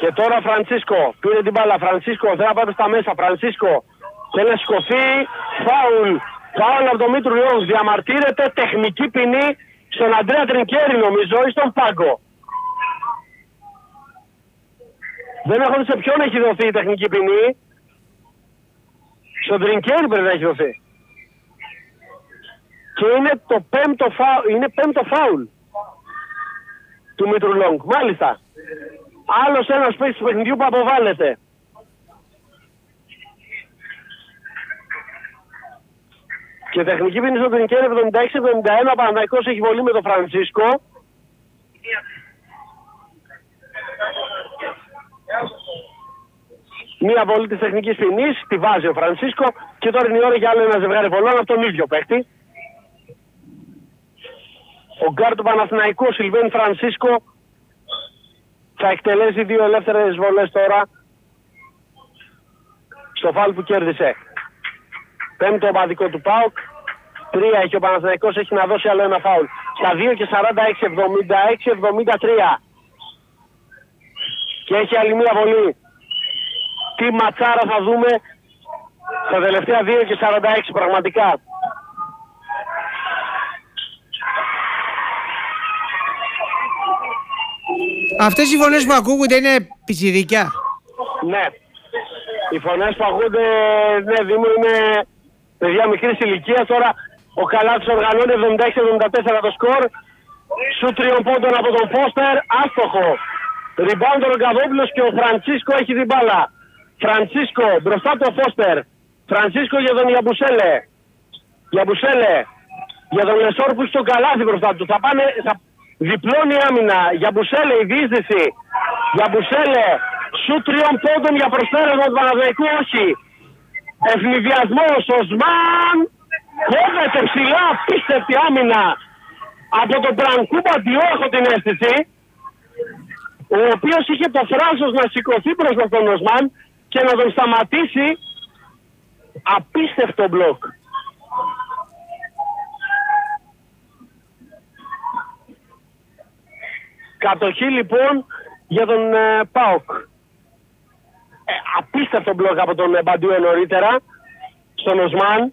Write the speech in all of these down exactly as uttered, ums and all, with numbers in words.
Και τώρα Φρανσίσκο πήρε την μπάλα. Φρανσίσκο θέλει να πάει στα μέσα. Φρανσίσκο θέλει να σηκωθεί. Φάουλ. Φάουλ από τον Μήτρου Λόγκ. Διαμαρτύρεται. Τεχνική ποινή στον Αντρέα Τρινκέρι, νομίζω, ή στον Πάγκο. Δεν έχω δει σε ποιον έχει δοθεί η τεχνική ποινή. Στον Τρινκέρι πρέπει να έχει δοθεί. Και είναι το πέμπτο φάουλ, είναι πέμπτο φάουλ του Μήτρου Λόγκ. Μάλιστα. Άλλος ένας παίκτης του παιχνιδιού που αποβάλλεται. Και τεχνική ποινή στον Τρινκέρι εβδομήντα έξι εβδομήντα ένα. Ο Παναθηναϊκός έχει βολή με τον Φρανσίσκο. Μία βολή της τεχνικής ποινής, τη βάζει ο Φρανσίσκο και τώρα είναι η ώρα για άλλο ένα ζευγάρι βολών από τον ίδιο παίκτη. Ο γκάρ του Παναθηναϊκού, ο Σιλβέν Φρανσίσκο, θα εκτελέσει δύο ελεύθερες βολές τώρα στο φάουλ που κέρδισε. Πέμπτο ομαδικό του ΠΑΟΚ, τρία έχει ο Παναθηναϊκός, έχει να δώσει άλλο ένα φάουλ. Στα δύο και σαράντα έξι εβδομήντα έξι εβδομήντα τρία. Και έχει άλλη μία βολή. Τι ματσάρα θα δούμε στα τελευταία δύο και σαράντα έξι πραγματικά. Αυτές οι φωνές που ακούγονται είναι πιτσιρίκια. Ναι. Οι φωνές που ακούγονται, ναι, Δήμο, είναι παιδιά μικρής ηλικίας. Τώρα ο Καλάθης οργανώνει εβδομήντα έξι εβδομήντα τέσσερα το σκορ. Σου τριών πόντων από τον Φώστερ, άστοχο. Ριμπάουντ ο Ρογκαβόπουλος και ο Φρανσίσκο έχει την μπάλα. Φρανσίσκο μπροστά του ο Φώστερ. Φρανσίσκο για τον Γιαμπουσέλε. Γιαμπουσέλε για τον Λεσόρ που έχει τον Καλάθι μπροστά του. Θα πάνε, θα... διπλώνει άμυνα. Γιαμπουσέλε η διείσδυση. Γιαμπουσέλε σου τριών πόντων για προσφέρασμα του Παναθηναϊκού, όχι. Ευνηδιασμός, Οσμάν κόβεται ψηλά, απίστευτη άμυνα από τον Μπρανκού Μπαντιό, έχω την αίσθηση, ο οποίος είχε το θράσος να σηκωθεί μπροστά στον Οσμάν και να τον σταματήσει. Απίστευτο μπλοκ. Κατοχή λοιπόν για τον ε, ΠΑΟΚ. Ε, απίστευτο μπλοκ από τον ε, Μπαντιού νωρίτερα στον Οσμάν.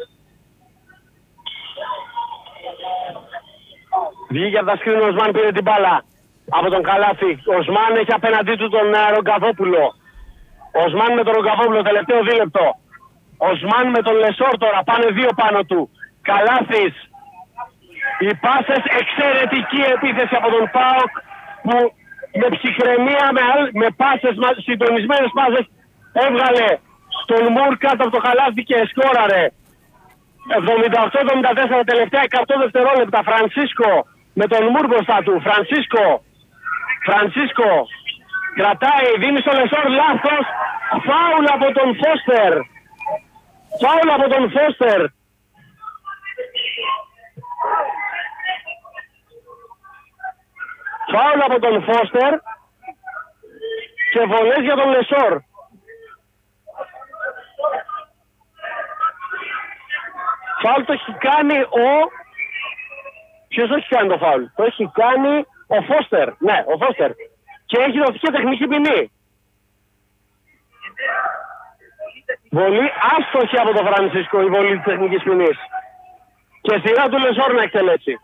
Βγήκε από τα σκριν ο Οσμάν, πήρε την μπάλα από τον Καλάθι. Ο Οσμάν έχει απέναντί του τον ε, Ρογκαβόπουλο. Οσμάν με τον Ρογκαβόπουλο, τελευταίο δίλεπτο. Οσμάν με τον Λεσόρ τώρα, πάνε δύο πάνω του. Καλάθις. Οι πάσες, εξαιρετική επίθεση από τον ΠΑΟΚ που με ψυχραιμία, με, με πάσες, συντονισμένες πάσες έβγαλε τον Μουρ κάτω από το Καλάθι και σκόραρε. εβδομήντα οκτώ εβδομήντα τέσσερα τελευταία εκατό δευτερόλεπτα. Φρανσίσκο με τον Μουρ μπροστά του. Φρανσίσκο. Φρανσίσκο. Κρατάει, δίνει στο Λεσόρ, λάθος. Φάουλ από τον Φώστερ. Φάουλ από τον Φώστερ. Φάουλ από τον Φώστερ και βολές για τον Λεσόρ. Φάουλ το έχει κάνει ο... Ποιος το έχει κάνει το φάουλ? Το έχει κάνει ο Φώστερ. Ναι, ο Φώστερ. Και έχει δοθεί και τεχνική ποινή. Βολή άστοχη από τον Φρανσίσκο, η βολή της τεχνικής ποινής. Και σειρά του Λεσόρ να εκτελέσει.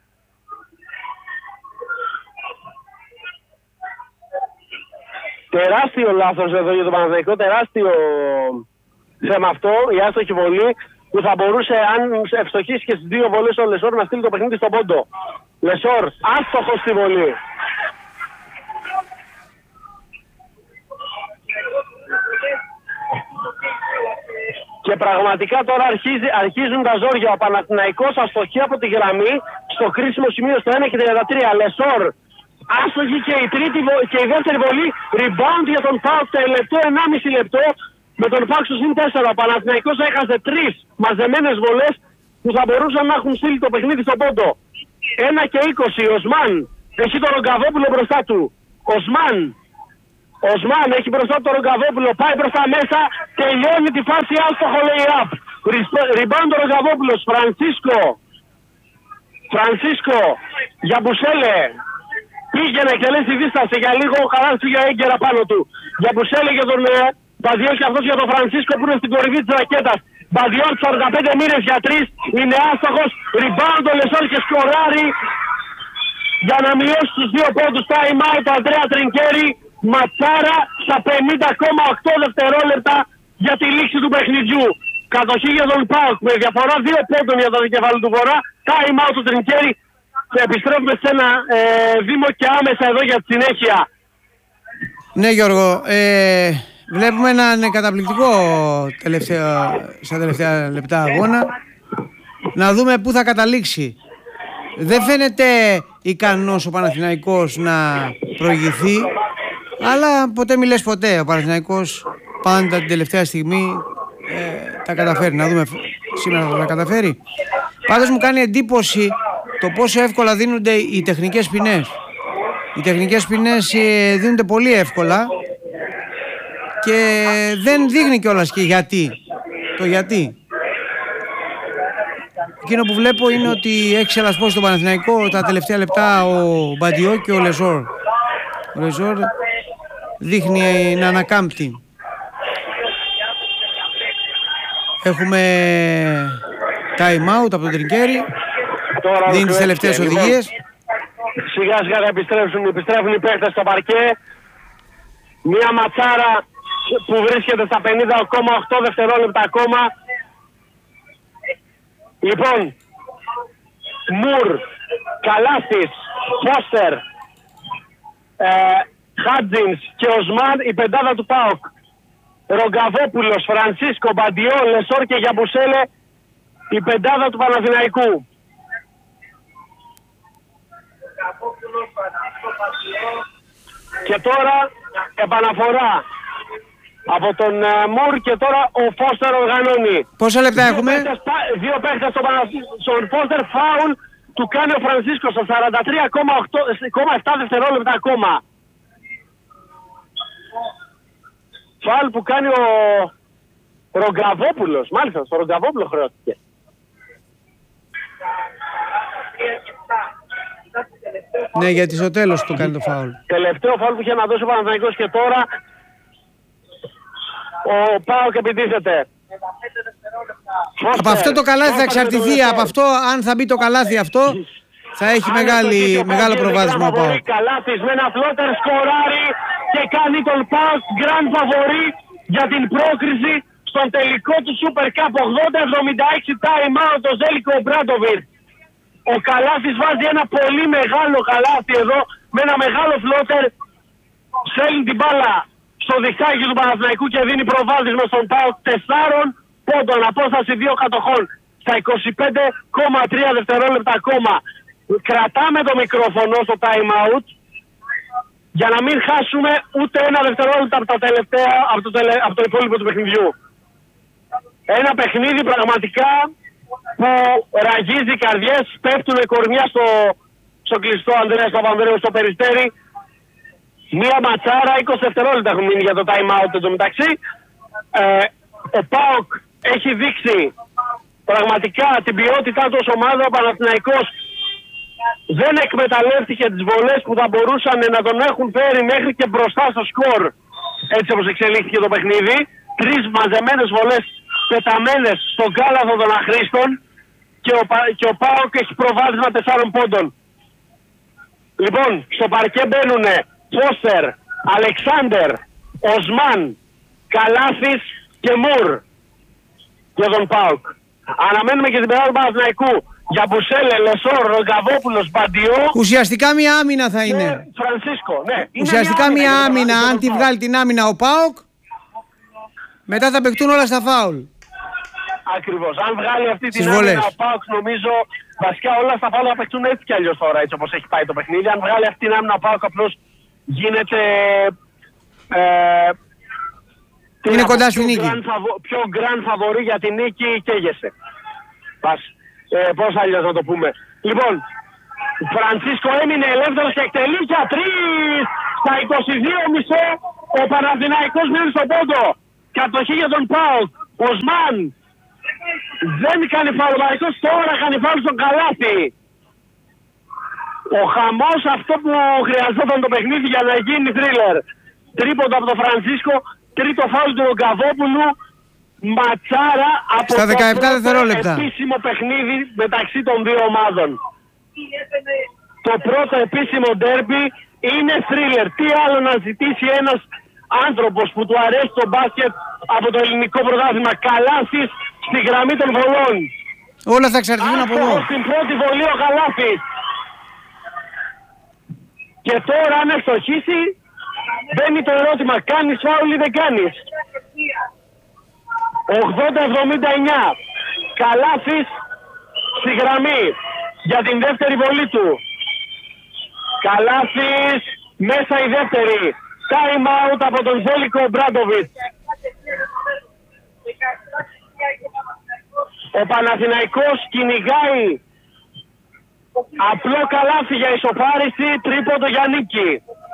Τεράστιο λάθος εδώ για τον Παναθηναϊκό, τεράστιο θέμα αυτό, η άστοχη βολή που θα μπορούσε, αν ευστοχίσει και στις δύο βολές ο Λεσόρ, να στείλει το παιχνίδι στον πόντο. Λεσόρ, άστοχος στη βολή. Και πραγματικά τώρα αρχίζει, αρχίζουν τα ζόρια. Ο Παναθηναϊκός αστοχεί από τη γραμμή στο κρίσιμο σημείο στο ένα και τριάντα τρία. Λεσόρ, άστοχη και η, τρίτη, και η δεύτερη βολή. Rebound για τον ΠΑΟΚ, λεπτό, ενάμιση λεπτό. Με τον ΠΑΟΚ στο συν τέσσερα. Ο Παναθηναϊκός έχασε τρεις μαζεμένες βολές που θα μπορούσαν να έχουν στείλει το παιχνίδι στον πόντο. ένα και είκοσι. Οσμάν έχει τον Ρογκαβόπουλο μπροστά του. Οσμάν. Οσμάν έχει μπροστά τον Ρογκαβόπουλο. Πάει προς τα μέσα. Τελειώνει τη φάση άστοχο lay-up. Rebound ο Ρογκαβόπουλος. Φρανσίσκο. Φρανσίσκο. Γιαμπουσέλε. πήγε να εκτελέσει τη δίσταση για λίγο, ο Καλάθης πήγε έγκαιρα πάνω του. Για που έλεγε τον ε, Μπαντιό και αυτός για τον Φρανσίσκο που είναι στην κορυφή της ρακέτας. Μπαντιό σαράντα πέντε μοίρες για τρεις, είναι άστοχος, rebound ο Λεσόρ και σκοράρει για να μειώσει τους δύο πόντους. Time out το Αντρέα Τρινκέρι, ματσάρα στα πενήντα κόμμα οκτώ δευτερόλεπτα για τη λήξη του παιχνιδιού. Κατοχή για τον ΠΑΟΚ με διαφορά δύο πόντων για το δικεφάλι του Βορρά. Time out του Τρινκέρι. Επιστρέφουμε σε ένα ε, Δήμο και άμεσα εδώ για τη συνέχεια. Ναι Γιώργο, ε, βλέπουμε έναν καταπληκτικό τελευταίο, στα τελευταία λεπτά αγώνα. Να δούμε πού θα καταλήξει. Δεν φαίνεται ικανός ο Παναθηναϊκός να προηγηθεί, αλλά ποτέ μη λες ποτέ. Ο Παναθηναϊκός πάντα την τελευταία στιγμή ε, τα καταφέρει. Να δούμε σήμερα θα τα καταφέρει. Πάντως μου κάνει εντύπωση το πόσο εύκολα δίνονται οι τεχνικές ποινές. Οι τεχνικές ποινές ε, δίνονται πολύ εύκολα και δεν δείχνει κιόλας και γιατί. Το γιατί. Εκείνο που βλέπω είναι ότι έχει ξελασπώσει στον Παναθηναϊκό τα τελευταία λεπτά ο Μπαντιό και ο Λεζόρ. Ο Λεζόρ δείχνει να ανακάμπτει. Έχουμε time out από τον Τρινκέρι. Δίνει τις τελευταίες οδηγίες. Σιγά σιγά θα επιστρέψουν, επιστρέφουν οι παίκτες στο παρκέ. Μια ματσάρα που βρίσκεται στα πενήντα κόμμα οκτώ δευτερόλεπτα ακόμα. Λοιπόν, Μουρ, Καλάθης, Φώστερ, ε, Χάτζινς και Οσμάν, η πεντάδα του ΠΑΟΚ. Ρογκαβόπουλος, Φρανσίσκο, Μπαντιό, Λεσόρ και Γιαμπουσέλε, η πεντάδα του Παναθηναϊκού. Και τώρα επαναφορά από τον uh, Μουρ και τώρα ο Φώστερ οργανώνει. Πόσα λεπτά δύο έχουμε? Παίχτες, δύο παίχτες στον, στον Φώστερ, φάουλ του κάνει ο Φρανσίσκο στα σαράντα τρία κόμμα επτά δευτερόλεπτα ακόμα. Φάουλ που κάνει ο Ρογκαβόπουλος, μάλιστα στο Ρογκαβόπουλο χρεώθηκε. Ναι, γιατί στο τέλος του κάνει το φάουλ. Τελευταίο φάουλ που είχε να δώσει ο Παναθηναϊκός και τώρα ο ΠΑΟΚ επιτίθεται. Από αυτό το καλάθι θα εξαρτηθεί. Από αυτό, αν θα μπει το καλάθι αυτό, θα έχει μεγάλη, μεγάλο προβάδισμα ο ΠΑΟΚ. Καλάθις με ένα φλότερ σκοράρει και κάνει τον ΠΑΟΚ grand favori για την πρόκριση στον τελικό του Super Cup. ογδόντα εβδομήντα έξι time out ο Ζέλικο Ομπράντοβιτ. Ο Καλάθης βάζει ένα πολύ μεγάλο καλάθι εδώ με ένα μεγάλο φλότερ. Στέλνει την μπάλα στο διχτάκι του Παναθηναϊκού και δίνει προβάδισμα στον ΠΑΟΚ τεσσάρων πόντων, απόσταση δύο κατοχών στα είκοσι πέντε κόμμα τρία δευτερόλεπτα ακόμα. Κρατάμε το μικρόφωνο στο time out για να μην χάσουμε ούτε ένα δευτερόλεπτο από, τα τελευταία, από, το, τελε, από το υπόλοιπο του παιχνιδιού. Ένα παιχνίδι πραγματικά που ραγίζει καρδιές, πέφτουν κορμιά στο, στο κλειστό Ανδρέας Παπανδρέου στο Περιστέρι. Μία ματσάρα, είκοσι δευτερόλεπτα έχουν μείνει για το time out εντωμεταξύ. Ε, ο ΠΑΟΚ έχει δείξει πραγματικά την ποιότητά του ως ομάδα. Ο Παναθηναϊκός δεν εκμεταλλεύτηκε τις βολές που θα μπορούσαν να τον έχουν φέρει μέχρι και μπροστά στο σκορ, έτσι όπως εξελίχθηκε το παιχνίδι. Τρεις μαζεμένες βολές πεταμένες στον κάλαθο των αχρήστων και ο, και ο ΠΑΟΚ έχει προβάδισμα τεσσάρων πόντων. Λοιπόν, στο παρκέ μπαίνουνε Φώστερ, Αλεξάνδερ, Οσμάν, Καλάθης και Μουρ για τον ΠΑΟΚ. Αναμένουμε και την πεντάδα του Παναθηναϊκού για Μπουσέλε, Λεσόρ, Ρογκαβόπουλος, Μπαντιό. Ουσιαστικά μια άμυνα θα είναι. Φρανσίσκο, ναι. Ουσιαστικά μια άμυνα, αν τη βγάλει την άμυνα ο ΠΑΟΚ, μετά θα παιχτούν όλα στα φάουλ. Ακριβώς. Αν βγάλει αυτή την άμυνα ο ΠΑΟΚ, νομίζω βασικά όλα στα φάουλ θα παιχτούν έτσι κι αλλιώς τώρα, έτσι όπως έχει πάει το παιχνίδι. Αν βγάλει αυτή την άμυνα ο ΠΑΟΚ, απλώς γίνεται. Ε, είναι κοντά στη νίκη. Πιο grand favori για τη νίκη καίγεσαι. Πας. Ε, πώς αλλιώς να το πούμε. Λοιπόν, Φρανσίσκο έμεινε ελεύθερος και εκτελεί για τρεις στα είκοσι δύο κόμμα πέντε. Ο Παναθηναϊκός μένει στον πόντο. Κατοχή για τον ΠΑΟΚ. Ο Οσμάν δεν κάνει φάουλ. Ο Παναθηναϊκός τώρα κάνει φάουλ στον καλάθι. Ο χαμός, αυτό που χρειαζόταν το παιχνίδι για να γίνει θρίλερ. Τρίποντο από τον Φρανσίσκο, τρίτο φάουλ του Γκαβόπουλου, ματσάρα από στα δεκαεπτά το δευτερόλεπτα. Επίσημο παιχνίδι μεταξύ των δύο ομάδων. Το πρώτο επίσημο ντέρμπι είναι θρίλερ. Τι άλλο να ζητήσει ένας άνθρωπος που του αρέσει το μπάσκετ από το ελληνικό πρωτάθλημα? Καλάθης στη γραμμή των βολών. Όλα θα εξαρτηθούν από εδώ. Στην πρώτη βολή ο Καλάθης. Και τώρα αν ευστοχίσει, μπαίνει το ερώτημα, κάνεις φάουλ ή δεν κάνεις? ογδόντα εβδομήντα εννιά. Καλάθης στη γραμμή για την δεύτερη βολή του. Καλάθης μέσα η δεύτερη. Time out από τον Ζέλικο Μπράντοβιτς. Ο Παναθηναϊκός κυνηγάει απλό καλάθι για ισοφάριση, τρίποντο για νίκη.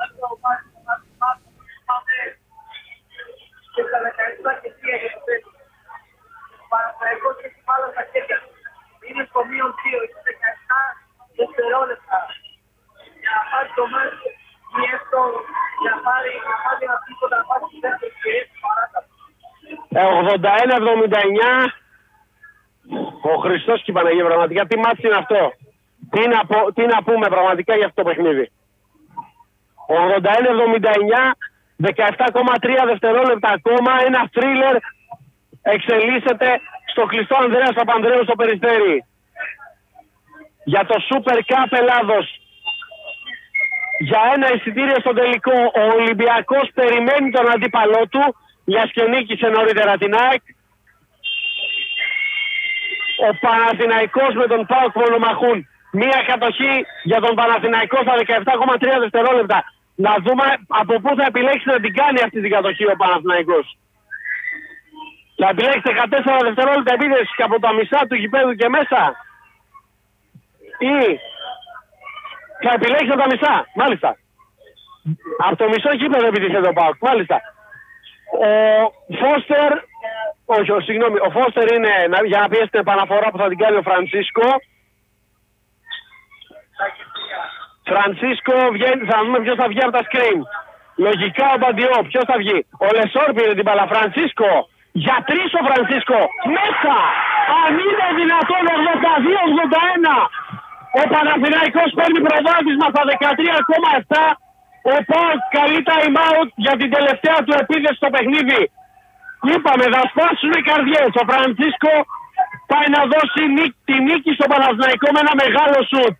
Είναι στο μείον δύο, είναι δεκαεπτά δευτερόλεπτα. Για να πάρει το μάτι, ή έστω να πάρει ένα τίποτα να πάρει τη δεύτερη και έτσι παράταση. ογδόντα ένα εβδομήντα εννιά. Ο Χριστός και η Παναγία, πραγματικά τι μάτι είναι αυτό? Τι να, πω, τι να πούμε πραγματικά για αυτό το παιχνίδι? ογδόντα ένα εβδομήντα εννιά, δεκαεπτά κόμμα τρία δευτερόλεπτα ακόμα, ένα θρίλερ εξελίσσεται στο κλειστό Ανδρέας Παπανδρέου στο Περιστέρι. Για το Super Cup Ελλάδος. Για ένα εισιτήριο στο τελικό. Ο Ολυμπιακός περιμένει τον αντίπαλό του, μιας και νίκησε νωρίτερα την ΑΕΚ. Ο Παναθηναϊκός με τον ΠΑΟΚ μονομαχούν. Μία κατοχή για τον Παναθηναϊκό στα δεκαεπτά κόμμα τρία δευτερόλεπτα. Να δούμε από πού θα επιλέξει να την κάνει αυτή την κατοχή ο Παναθηναϊκός. Θα επιλέξει δεκατέσσερα δευτερόλεπτα επίθεση και από τα μισά του γηπέδου και μέσα. Ή θα επιλέξει από τα μισά, μάλιστα. Από το μισό γήπεδο επιτυχε το ΠΑΟΚ, μάλιστα. Ο Φώστερ, όχι, ο, συγγνώμη, ο Φώστερ είναι για να πιέσει την επαναφορά που θα την κάνει ο Φρανσίσκο. Φρανσίσκο, βγαίνει, θα δούμε ποιος θα βγει από τα screen. Λογικά ο Μπαντιό, ποιος θα βγει? Ο Λεσόρ πήρε την μπάλα, Φρανσίσκο. Για τρεις ο Φρανσίσκο, μέσα! Αν είναι δυνατόν, ογδόντα δύο ογδόντα ένα. Ο Παναθηναϊκός παίρνει προβάδισμα στα δεκατρία κόμμα επτά. Ο ΠΑΟΚ καλεί time out για την τελευταία του επίθεση στο παιχνίδι. Είπαμε, θα σπάσουν οι καρδιές. Ο Φρανσίσκο πάει να δώσει νίκη, τη νίκη στο Παναθηναϊκό με ένα μεγάλο σουτ.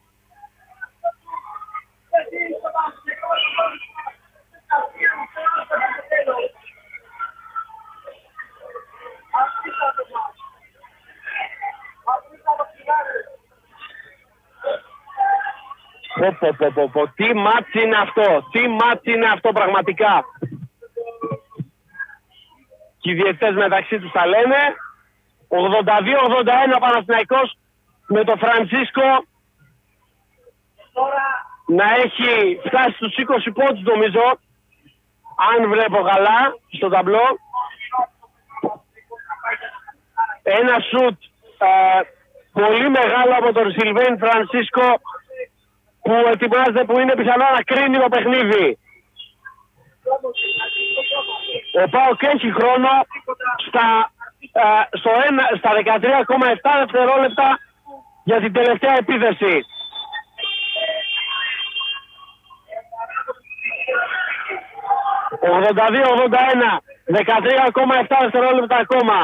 Πω, πω, πω, πω, πω. Τι μάτσι είναι αυτό, τι μάτσι είναι αυτό πραγματικά. Και οι διαιτητές μεταξύ τους τα λένε. ογδόντα δύο ογδόντα ένα ο Παναθηναϊκός με το Φρανσίσκο να έχει φτάσει στους είκοσι πόντους νομίζω, αν βλέπω καλά στο ταμπλό. Ένα σουτ ε, πολύ μεγάλο από τον Σιλβέιν Φρανσίσκο που ετοιμάζεται, που είναι πιθανό να κρίνει το παιχνίδι. Ο ΠΑΟΚ έχει χρόνο στα, ε, στο ένα, στα δεκατρία κόμμα επτά δευτερόλεπτα για την τελευταία επίθεση. ογδόντα δύο ογδόντα ένα, δεκατρία κόμμα επτά δευτερόλεπτα ακόμα.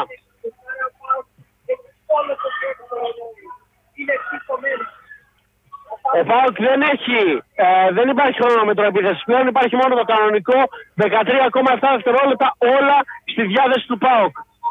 Ο ΠΑΟΚ δεν έχει, ε, δεν υπάρχει χρονόμετρο επίθεσης πλέον, υπάρχει μόνο το κανονικό δεκατρία κόμμα επτά δευτερόλεπτα, όλα στη διάθεση του ΠΑΟΚ.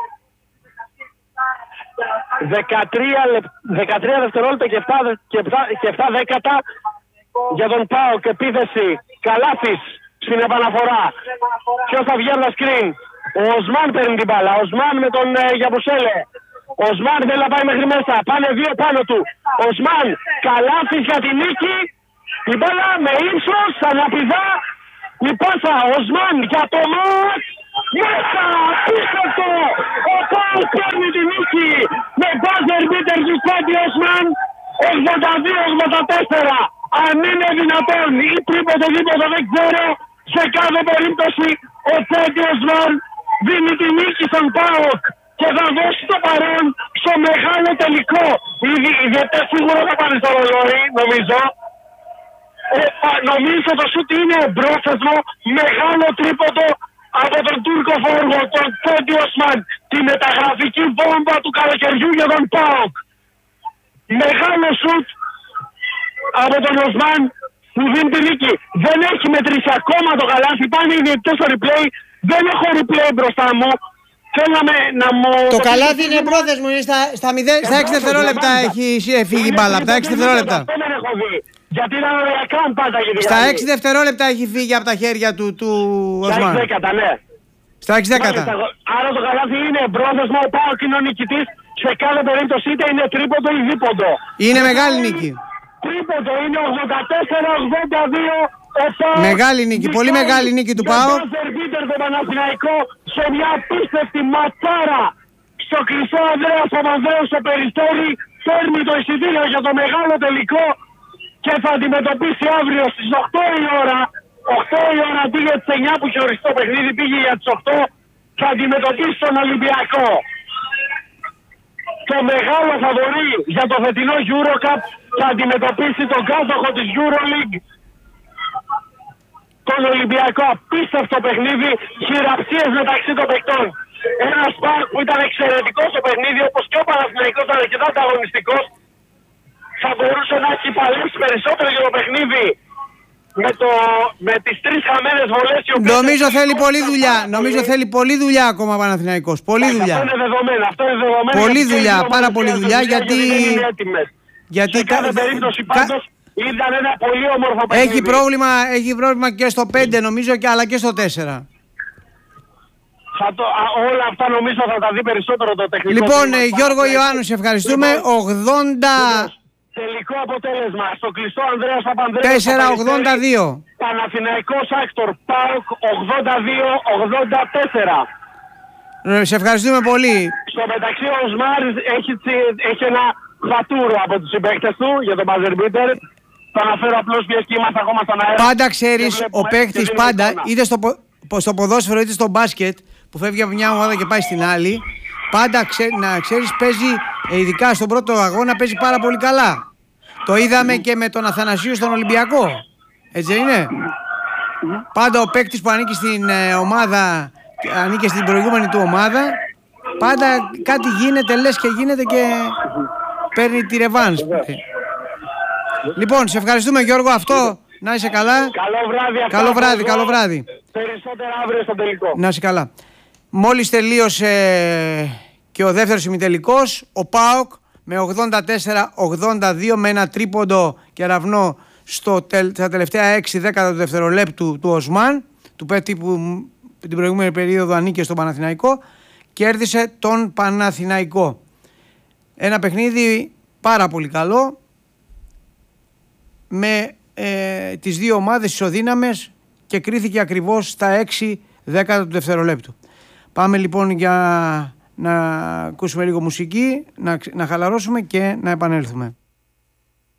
δεκατρία, δεκατρία δευτερόλεπτα και επτά, και, επτά, και επτά δέκατα για τον ΠΑΟΚ, επίθεση, Καλάθης στην επαναφορά. Ποιος θα βγει από τα screen? Ο Οσμάν παίρνει την μπάλα, ο Οσμάν με τον ε, Γιαμπουσέλε. Ο Οσμάν θέλει να πάει μέχρι μέσα, πάνε δύο πάνω του. Ο Οσμάν, Καλάθης για τη νίκη. Η μπάλα με ύψος, αναπηδά. Η πάσα, ο Οσμάν για το μάτ. Μέσα, απίστευτο. Ο ΠΑΟΚ παίρνει τη νίκη με buzzer beater του Φάντι Οσμάν. ογδόντα δύο ογδόντα τέσσερα. Αν είναι δυνατόν ή τρίποντο δίποντο δεν ξέρω, σε κάθε περίπτωση ο Τσέντι Οσμάν δίνει τη νίκη στον ΠΑΟΚ και θα δώσει το παρόν στο μεγάλο τελικό. Οι διαιτητές σίγουρα θα πάνε στο ρολόι, νομίζω. Ε, νομίζω το σούτ είναι εμπρόθεσμο, μεγάλο τρίποντο από τον Τούρκο φόρβο, τον Τσέντι Οσμάν, τη μεταγραφική βόμβα του καλοκαιριού για τον ΠΑΟΚ. Μεγάλο σούτ από τον Οσμάν που δίνει τη νίκη. Δεν έχει μετρήσει ακόμα το καλάθι, πάνε οι διαιτητές στο replay, δεν έχω replay μπροστά μου. Θέλαμε να μου... Το καλάθι είναι πρόθεσμο, είναι στα, στα, μηδέ, στα έξι δευτερόλεπτα έχει φύγει η μπάλα, από τα έξι δευτερόλεπτα. Αυτό δεν έχω δει. Γιατί ήταν ωριακά πάντα για τη Στα έξι δευτερόλεπτα έχει φύγει από τα χέρια του, του Οσμάν. Στα έξι δέκατα, ναι. Στα έξι δέκατα. Άρα το καλάθι είναι πρόθεσμο, ο ΠΑΟΚ είναι ο νικητής. Σε κάθε περίπτωση είτε είναι τρίποντο ή δίποντο. Είναι μεγάλη νίκη. Τρίποντο είναι ογδόντα τέσσερα ογδόντα δύο. Μεγάλη νίκη, πολύ μεγάλη νίκη του ΠΑΟΚ. Το Παναθηναϊκό σε μια απίστευτη ματσάρα στο κλειστό Ανδρέας Παπανδρέου στο Περιστέρι, παίρνει το εισιτήριο για το μεγάλο τελικό και θα αντιμετωπίσει αύριο στις οκτώ η ώρα. οκτώ η ώρα αντί για τις εννιά που είχε οριστεί το παιχνίδι, πήγε για τις οκτώ. Θα αντιμετωπίσει τον Ολυμπιακό. Το μεγάλο φαβορί για το φετινό Eurocup θα αντιμετωπίσει τον κάτοχο της Euroleague, τον Ολυμπιακό. Απίστευτο παιχνίδι, χειραψίες μεταξύ των παικτών. Ένας ΠΑΟΚ που ήταν εξαιρετικός στο παιχνίδι, όπως και ο Παναθηναϊκός ήταν αρκετά ανταγωνιστικός. Θα μπορούσε να έχει παλέψει περισσότερο για το παιχνίδι με, το, με τις τρεις χαμένες βολές. Νομίζω θέλει πολλή δουλειά. Νομίζω θέλει πολλή δουλειά ακόμα ο Παναθηναϊκός. Πολλή δουλειά. Αυτό είναι δεδομένο. Αυτό είναι δεδομένο. Πολλή δουλειά, πάρα πολλή δουλειά, γιατί... Γιατί σε κάθε περίπτωση πάντως ήταν ένα πολύ όμορφο παιχνίδι. Έχει πρόβλημα, έχει πρόβλημα και στο πέντε νομίζω, και, αλλά και στο τέσσερα. Θα το, α, όλα αυτά νομίζω θα τα δει περισσότερο το τεχνικό. Λοιπόν, ε, Γιώργο Ιωάννου, σε ευχαριστούμε. ογδόντα... Τελικό αποτέλεσμα στο κλειστό Ανδρέας Παπανδρέου. τέσσερα ογδόντα δύο. Παναθηναϊκός Άκτορ ΠΑΟΚ ογδόντα δύο ογδόντα τέσσερα. Ε, σε ευχαριστούμε πολύ. Στο μεταξύ ο Οσμάρης έχει, έχει ένα χατούρο από τους συμπαίκτες του για τον μπαζερμπίτερ. Θα αναφέρω απλώς ποιες και είμαστε ακόμα στον αέρα. Πάντα ξέρεις, ο παίκτης πάντα, είτε στο, στο ποδόσφαιρο είτε στο μπάσκετ, που φεύγει από μια ομάδα και πάει στην άλλη, πάντα ξέ, να ξέρεις παίζει, ειδικά στον πρώτο αγώνα παίζει πάρα πολύ καλά. Το είδαμε και με τον Αθανασίου στον Ολυμπιακό. Έτσι δεν είναι? Πάντα ο παίκτης που ανήκει στην ε, ομάδα, ανήκει στην προηγούμενη του ομάδα, πάντα κάτι γίνεται, λες και γίνεται και παίρνει τη ρεβάνς. Λοιπόν, σε ευχαριστούμε Γιώργο, αυτό, να είσαι καλά. Καλό βράδυ. Καλό βράδυ, καλό βράδυ. Περισσότερα αύριο στο τελικό. Να είσαι καλά. Μόλις τελείωσε και ο δεύτερος ημιτελικός, ο ΠΑΟΚ με ογδόντα τέσσερα ογδόντα δύο με ένα τρίποντο κεραυνό στο, στα τελευταία έξι δέκατα του δευτερολέπτου του Οσμάν, του παίκτη που την προηγούμενη περίοδο ανήκε στον Παναθηναϊκό, κέρδισε τον Παναθηναϊκό. Ένα παιχνίδι πάρα πολύ καλό, με ε, τις δύο ομάδες ισοδύναμες, και κρίθηκε ακριβώς στα έξι δέκατα του δευτερολέπτου. Πάμε λοιπόν για να ακούσουμε λίγο μουσική, να, να χαλαρώσουμε και να επανέλθουμε.